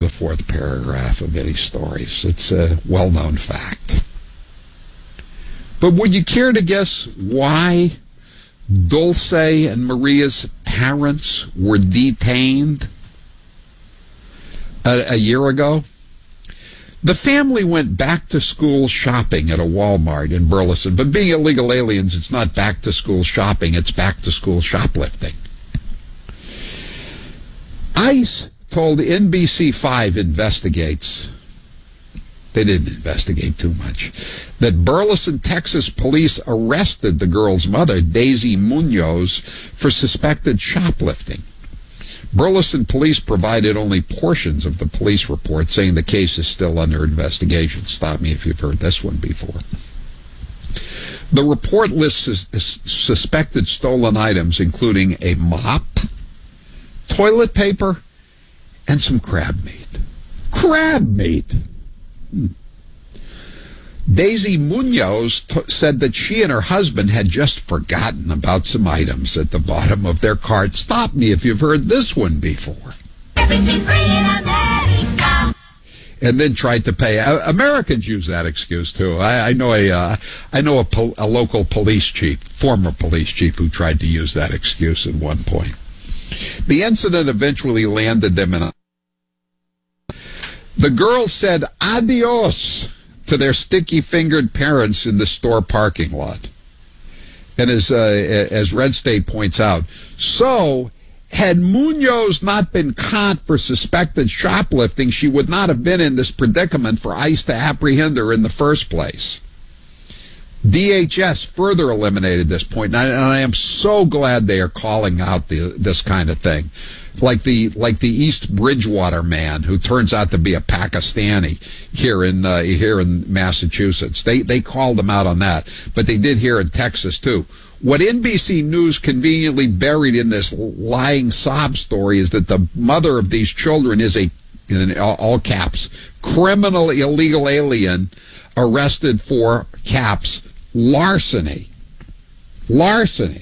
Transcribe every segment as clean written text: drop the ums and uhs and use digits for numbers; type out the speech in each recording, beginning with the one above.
the fourth paragraph of any stories. It's a well-known fact. But would you care to guess why Dulce and Maria's parents were detained a year ago? The family went back-to-school shopping at a Walmart in Burleson. But being illegal aliens, it's not back-to-school shopping, it's back-to-school shoplifting. ICE told NBC5 investigates, they didn't investigate too much, that Burleson, Texas police arrested the girl's mother, Daisy Munoz, for suspected shoplifting. Burleson police provided only portions of the police report, saying the case is still under investigation. Stop me if you've heard this one before. The report lists suspected stolen items, including a mop, toilet paper, and some crab meat. Crab meat! Daisy Munoz said that she and her husband had just forgotten about some items at the bottom of their cart. Stop me if you've heard this one before. Everything free in America. And then tried to pay. Americans use that excuse too. I know a local police chief, former police chief, who tried to use that excuse at one point. The incident eventually landed them in a... The girls said adios to their sticky-fingered parents in the store parking lot. And as Red State points out, so had Munoz not been caught for suspected shoplifting, she would not have been in this predicament for ICE to apprehend her in the first place. DHS further eliminated this point, and I am so glad they are calling out this kind of thing. Like the East Bridgewater man who turns out to be a Pakistani here in Massachusetts. They called him out on that, but they did here in Texas too. What NBC News conveniently buried in this lying sob story is that the mother of these children is a, in all caps, criminal illegal alien arrested for, caps, larceny. Larceny.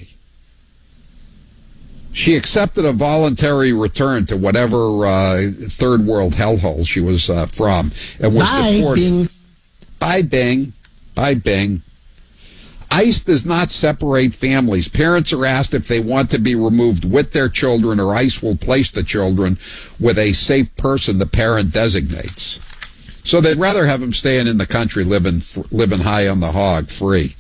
She accepted a voluntary return to whatever third world hellhole she was from and was deported. Bing. Bye, Bing. Bye, Bing. ICE does not separate families. Parents are asked if they want to be removed with their children, or ICE will place the children with a safe person the parent designates. So they'd rather have them staying in the country, living high on the hog, free.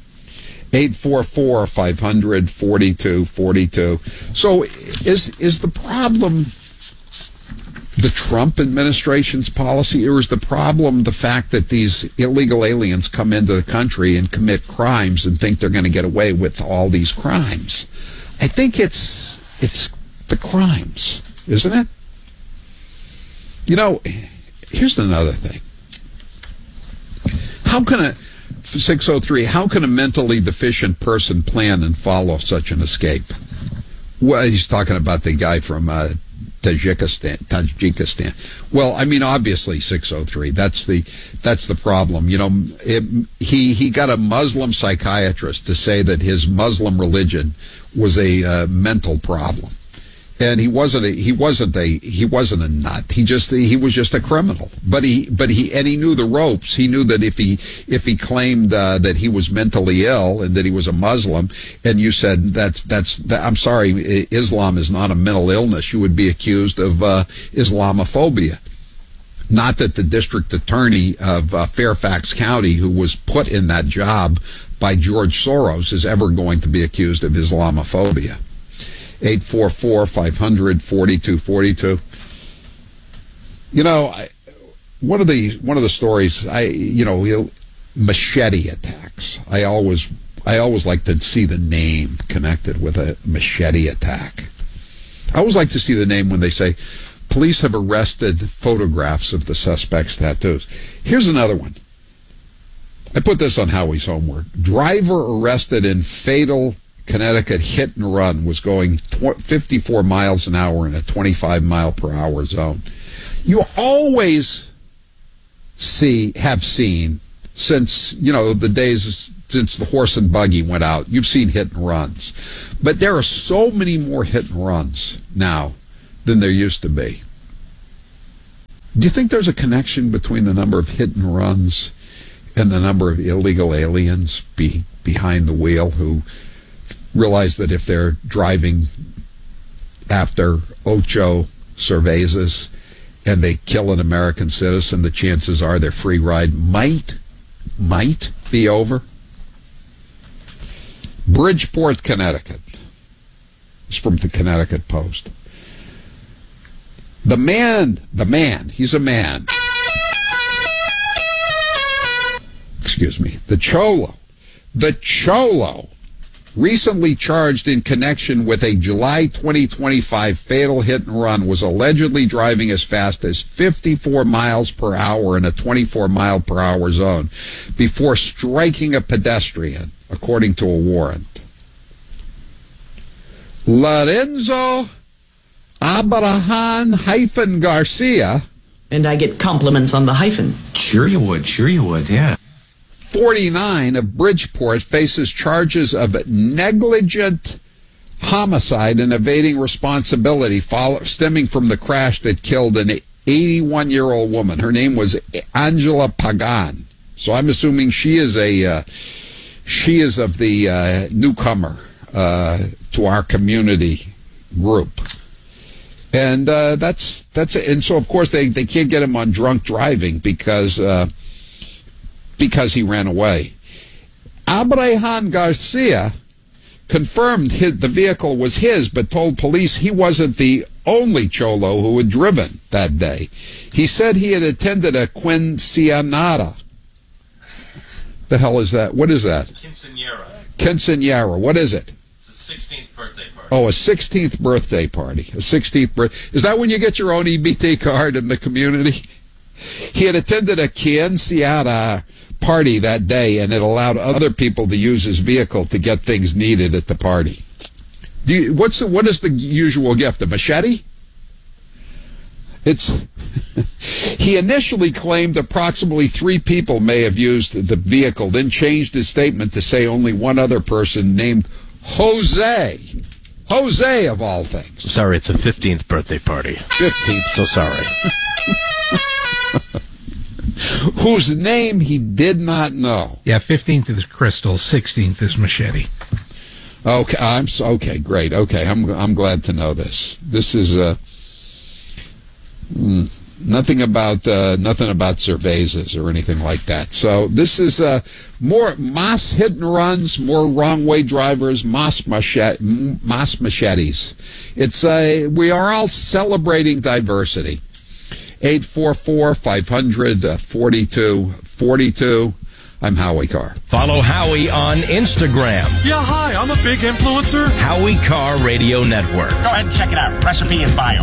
844-500-4242. So is the problem the Trump administration's policy, or is the problem the fact that these illegal aliens come into the country and commit crimes and think they're going to get away with all these crimes? I think it's the crimes, isn't it? You know, here's another thing. How can a 603, how can a mentally deficient person plan and follow such an escape? Well, he's talking about the guy from Tajikistan. Well, I mean, obviously 603. That's the problem. You know, he got a Muslim psychiatrist to say that his Muslim religion was a mental problem. And he wasn't a nut. He was just a criminal. But he knew the ropes. He knew that if he claimed that he was mentally ill and that he was a Muslim, and you said I'm sorry, Islam is not a mental illness, you would be accused of Islamophobia. Not that the district attorney of Fairfax County, who was put in that job by George Soros, is ever going to be accused of Islamophobia. 844-500-4242. You know, one of the stories, machete attacks. I always like to see the name connected with a machete attack. I always like to see the name when they say police have arrested photographs of the suspect's tattoos. Here's another one. I put this on Howie's homework. Driver arrested in fatal Connecticut hit and run, was going 54 miles an hour in a 25 mile per hour zone. You always have seen since, the days since the horse and buggy went out, you've seen hit and runs. But there are so many more hit and runs now than there used to be. Do you think there's a connection between the number of hit and runs and the number of illegal aliens behind the wheel who realize that if they're driving after Ocho Cervezas and they kill an American citizen, the chances are their free ride might be over? Bridgeport, Connecticut. It's from the Connecticut Post. The man, he's a man. Excuse me. The Cholo, recently charged in connection with a July 2025 fatal hit and run, was allegedly driving as fast as 54 miles per hour in a 24-mile-per-hour zone before striking a pedestrian, according to a warrant. Lorenzo Abrahan-Garcia. And I get compliments on the hyphen. Sure you would, yeah. 49 of Bridgeport faces charges of negligent homicide and evading responsibility stemming from the crash that killed an 81-year-old woman. Her name was Angela Pagan. So I'm assuming she is of the newcomer to our community group. And that's it. And so of course they can't get him on drunk driving because he ran away. Abrahan Garcia confirmed the vehicle was his, but told police he wasn't the only Cholo who had driven that day. He said he had attended a quinceañera. The hell is that? What is that? Quinceañera. What is it? It's a 16th birthday party. Oh, a 16th birthday party. A 16th birthday. Is that when you get your own EBT card in the community? He had attended a quinceañera party that day, and it allowed other people to use his vehicle to get things needed at the party. What is the usual gift? A machete? He initially claimed approximately 3 people may have used the vehicle, then changed his statement to say only one other person named Jose. Jose, of all things. Sorry, it's a 15th birthday party. 15th. So sorry. Whose name he did not know. Yeah, 15th is Crystal, 16th is Machete. Okay, okay, great. Okay, I'm glad to know this. This is nothing about cervezas or anything like that. So this is more mass hit and runs, more wrong way drivers, mass machetes. It's we are all celebrating diversity. 844-500-4242. I'm Howie Carr. Follow Howie on Instagram. Yeah, hi, I'm a big influencer. Howie Carr Radio Network. Go ahead and check it out. Recipe in bio.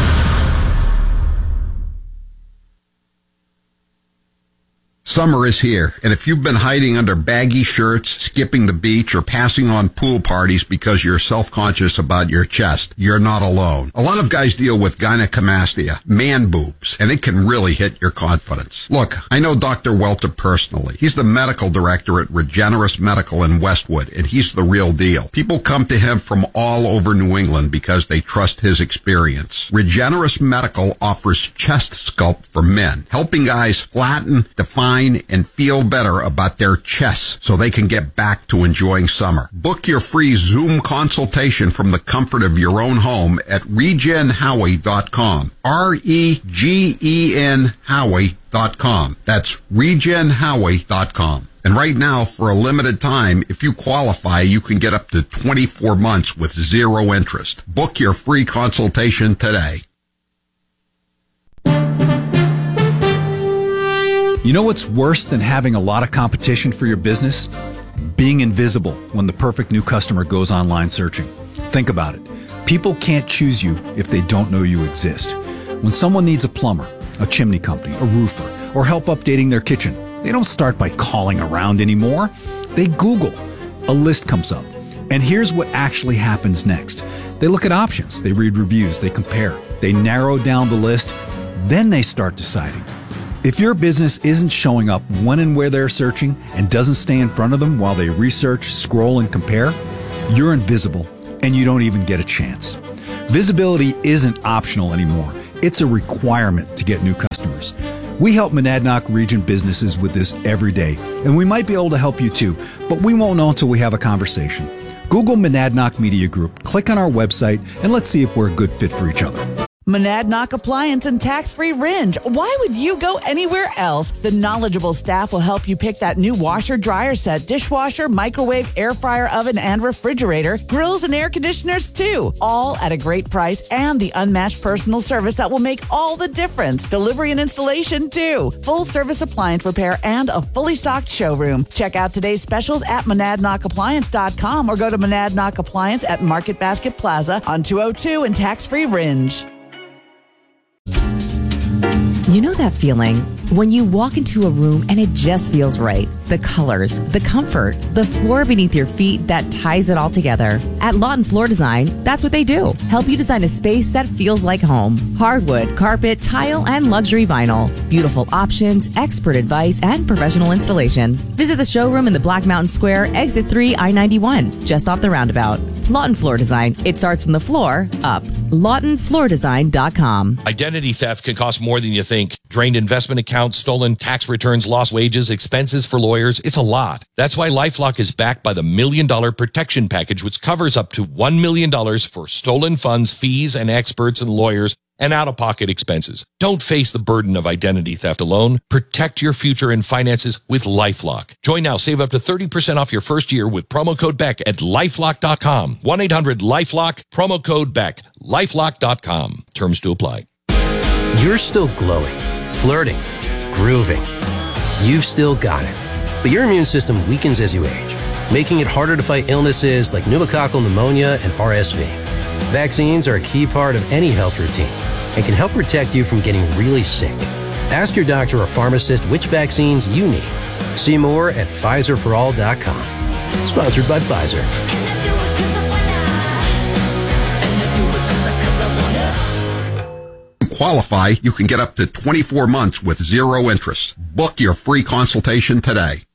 Summer is here, and if you've been hiding under baggy shirts, skipping the beach, or passing on pool parties because you're self-conscious about your chest, you're not alone. A lot of guys deal with gynecomastia, man boobs, and it can really hit your confidence. Look, I know Dr. Welter personally. He's the medical director at Regenerous Medical in Westwood, and he's the real deal. People come to him from all over New England because they trust his experience. Regenerous Medical offers chest sculpt for men, helping guys flatten, define, and feel better about their chests so they can get back to enjoying summer. Book your free Zoom consultation from the comfort of your own home at regenhowie.com. REGEN Howie.com. That's regenhowie.com. And right now, for a limited time, if you qualify, you can get up to 24 months with zero interest. Book your free consultation today. You know what's worse than having a lot of competition for your business? Being invisible when the perfect new customer goes online searching. Think about it. People can't choose you if they don't know you exist. When someone needs a plumber, a chimney company, a roofer, or help updating their kitchen, they don't start by calling around anymore. They Google. A list comes up. And here's what actually happens next. They look at options. They read reviews. They compare. They narrow down the list. Then they start deciding. If your business isn't showing up when and where they're searching and doesn't stay in front of them while they research, scroll, and compare, you're invisible and you don't even get a chance. Visibility isn't optional anymore. It's a requirement to get new customers. We help Monadnock region businesses with this every day, and we might be able to help you too, but we won't know until we have a conversation. Google Monadnock Media Group, click on our website, and let's see if we're a good fit for each other. Monadnock Appliance and Tax-Free Ringe. Why would you go anywhere else? The knowledgeable staff will help you pick that new washer, dryer set, dishwasher, microwave, air fryer, oven, and refrigerator, grills and air conditioners too. All at a great price and the unmatched personal service that will make all the difference. Delivery and installation too. Full service appliance repair and a fully stocked showroom. Check out today's specials at MonadnockAppliance.com or go to Monadnock Appliance at Market Basket Plaza on 202 and Tax-Free Ringe. You know that feeling when you walk into a room and it just feels right. The colors, the comfort, the floor beneath your feet that ties it all together. At Lawton Floor Design, that's what they do. Help you design a space that feels like home. Hardwood, carpet, tile, and luxury vinyl. Beautiful options, expert advice, and professional installation. Visit the showroom in the Black Mountain Square, exit 3, I-91, just off the roundabout. Lawton Floor Design. It starts from the floor up. LawtonFloorDesign.com. Identity theft can cost more than you think. Drained investment accounts, stolen tax returns, lost wages, expenses for lawyers. It's a lot. That's why LifeLock is backed by the $1 Million Protection Package, which covers up to $1 million for stolen funds, fees, and experts and lawyers and out-of-pocket expenses. Don't face the burden of identity theft alone. Protect your future and finances with LifeLock. Join now. Save up to 30% off your first year with promo code BECK at LifeLock.com. 1-800-LifeLock, promo code BECK. LifeLock.com. Terms to apply. You're still glowing, flirting, grooving. You've still got it. But your immune system weakens as you age, making it harder to fight illnesses like pneumococcal pneumonia and RSV. Vaccines are a key part of any health routine and can help protect you from getting really sick. Ask your doctor or pharmacist which vaccines you need. See more at PfizerForAll.com. Sponsored by Pfizer. To qualify, you can get up to 24 months with zero interest. Book your free consultation today.